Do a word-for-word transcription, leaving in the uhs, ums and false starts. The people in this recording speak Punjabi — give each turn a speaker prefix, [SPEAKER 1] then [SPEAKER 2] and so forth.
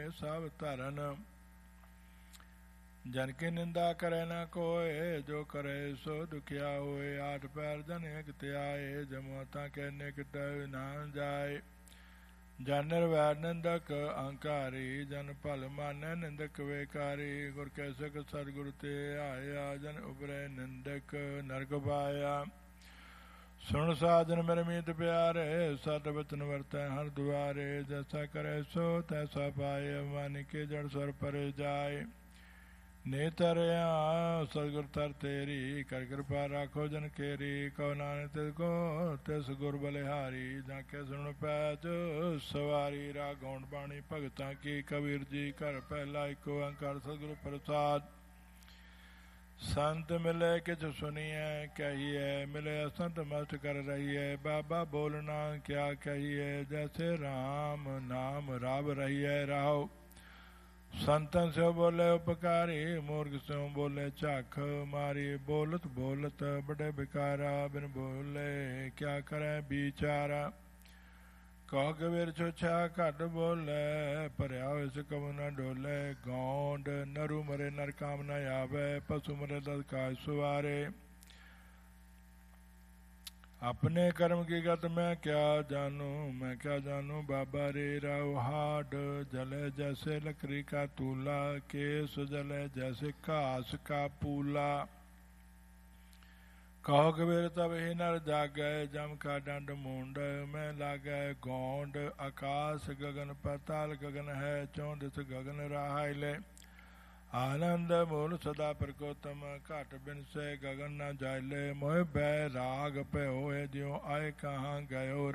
[SPEAKER 1] ਸਭ ਧਰਨ। ਜਨ ਕੀ ਨਿੰਦਾ ਕਰੇ ਨਾ ਕੋਏ, ਜੋ ਕਰੇ ਸੋ ਦੁਖਿਆ ਹੋਏ। ਆਠ ਪੈਰ ਜਨ ਇੱਕ ਧਿਆਏ, ਜਮੋਤਾ ਕੇ ਨਿਕਟ ਨਾ ਜਾਏ। ਜਨ ਨਿਰਵੈਰ ਨਿੰਦਕ ਅਹੰਕਾਰੀ, ਜਨ ਭਲ ਮਾਨੈ ਨਿੰਦਕ ਵੇਕਾਰੀ। ਗੁਰ ਕੈ ਸਿਖ ਸਤਿਗੁਰ ਤੇ ਆਇਆ, ਜਨ ਉਬਰੈ ਨਿੰਦਕ ਨਰਕ ਪਾਇਆ। ਸੁਣ ਸਾਜਨ ਮੇਰੇ ਮੀਤ ਪਿਆਰੇ, ਸਤ ਬਚਨ ਵਰਤੈ ਹਰ ਦੁਆਰੇ। ਜੈਸਾ ਕਰੇ ਸੋ ਤੈਸਾ ਪਾਏ, ਮਾਨਿ ਕੇ ਜੜ ਸਰ ਪਰੇ ਜਾਏ। ਨੇ ਤਰਿਆ ਸਤਿਗੁਰ ਤਰ ਤੇਰੀ, ਕਰ ਕਿਰਪਾ ਰਾਖੋ ਜਨ ਕੇਰੀ। ਕਉ ਨਾਨਕ ਤਿਸ ਕੋ ਤਿਸ ਗੁਰ ਬਲਿਹਾਰੀ, ਜਾਂ ਕੇ ਸੁਣ ਪੈਜ ਸਵਾਰੀ। ਰਾਗ ਗੌਣ ਬਾਣੀ ਭਗਤਾਂ ਕੀ, ਕਬੀਰ ਜੀ ਘਰ ਪਹਿਲਾ ਏਕ ਓੰਕਾਰ ਸਤਿਗੁਰ ਪ੍ਰਸਾਦ। ਸੰਤ ਮਿਲੇ ਕਿਛ ਸੁਣੀਐ ਕਹੀਐ, ਮਿਲੇ ਅਸੰਤ ਮਸਤ ਕਰ ਰਹੀਐ। ਬਾਬਾ ਬੋਲਣਾ ਕਿਆ ਕਹੀਐ, ਜੈਸੇ ਰਾਮ ਨਾਮ ਰਾਵ ਰਹੀਐ ਰਾਉ। ਸੰਤਨ ਸਿਓ ਬੋਲੇ ਉਪਕਾਰੀ, ਮੂਰਖ ਸਿਓ ਬੋਲੇ ਝਾਖ ਮਾਰੀ। ਬੋਲਤ ਬੋਲਤ ਬੜੇ ਬਿਕਾਰਾ, ਬਿਨ ਬੋਲੇ ਕਿਆ ਕਰੈ ਵਿਚਾਰਾ। ਕਹੋ ਕਬੀਰ ਛੋਛਾ ਘੱਟ ਬੋਲੇ, ਭਰਿਆ ਹੋਇ ਸ ਕਬੂ ਨ ਡੋਲੇ। ਗੌਂਡ ਨਰੂ ਮਰੇ ਨਰ ਕਾਮ ਨ ਆਵੇ, ਪਸੂ ਮਰੇ ਦਸ ਕਾਜ ਸੁਵਾਰੇ। ਆਪਣੇ ਕਰਮ ਕੀ ਗਤ ਮੈਂ ਕਿਆ ਜਾਨੂ, ਮੈਂ ਕਿਆ ਜਾਨੂ ਬਾਬਾ ਰੇ ਰਾਉ। ਹਾਡ ਜਲੇ ਜੈਸੇ ਲਕੜੀ ਕਾ ਤੂਲਾ, ਕੇਸ ਜਲੇ ਜੈਸੇ ਘਾਸ ਕਾ ਪੂਲਾ। ਕਹੋ ਕਬੀਰ ਤਬ ਹੀ ਨਰ ਜਾਗੈ, ਜਮ ਕਾ ਡੰਡ ਮੁੰਡ ਮੈਂ ਲਾਗੈ। ਗੌਂਡ ਆਕਾਸ ਗਗਨ ਪਾਤਾਲ ਗਗਨ ਹੈ, ਚੌਂ ਦਿਸ ਗਗਨ ਰਾਹਾਇ ਲੈ। ਆਨੰਦ ਮੂਲ ਸਦਾ ਪ੍ਰਕੋਤਮ, ਘਟ ਬਿਨਸੈ ਗਗਨ ਨ ਜਾਇਲੇ। ਮੋਹਿ ਬੈ ਰਾਗ ਭਇਓ ਹੈ, ਜਿਉ ਆਏ ਕਹਾਂ ਗਇਓ।